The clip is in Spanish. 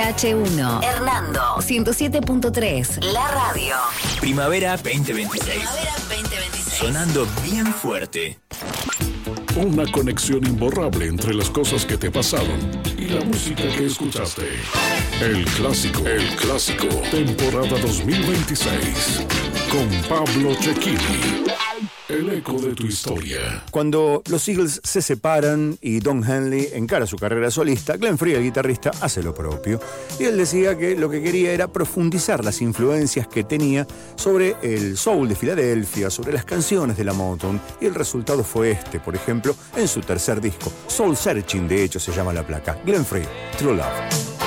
H1, Hernando, 107.3, la radio. Primavera 2026. Primavera 2026. Sonando bien fuerte. Una conexión imborrable entre las cosas que te pasaron y la música que escuchaste. El clásico, temporada 2026, con Pablo Cecchini. El eco de tu historia. Cuando los Eagles se separan y Don Henley encara su carrera solista, Glenn Frey, el guitarrista, hace lo propio. Y él decía que lo que quería era profundizar las influencias que tenía sobre el soul de Filadelfia, sobre las canciones de la Motown. Y el resultado fue este, por ejemplo, en su tercer disco. Soul Searching, de hecho, se llama la placa. Glenn Frey, True Love.